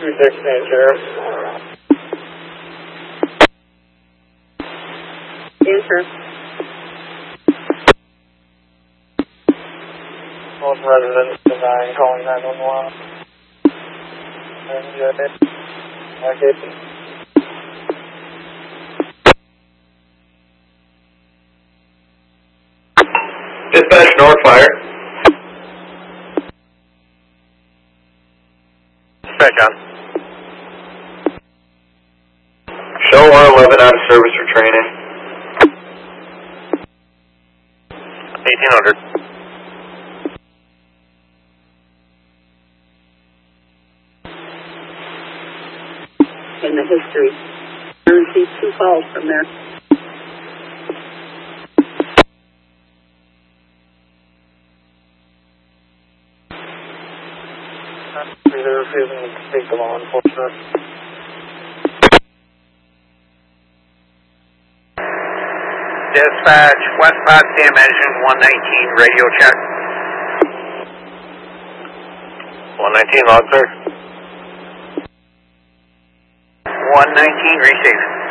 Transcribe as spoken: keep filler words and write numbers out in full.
two sixteen, Sheriff. Answer. Most residents denying calling nine one one. And, uh, okay. Dispatch North Fire. Dispatch on. Show one eleven out of service for training. eighteen hundred. In the history. I received two calls from there. They're refusing to speak to law enforcement. Dispatch, westbound Dam Engine one nineteen, radio check. one nineteen, log, sir. one nineteen, receive.